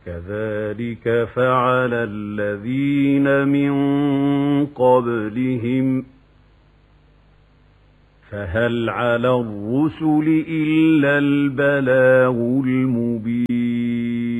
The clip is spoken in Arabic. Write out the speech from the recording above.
كذلك فعل الذين من قبلهم فهل على الرسل إلا البلاغ المبين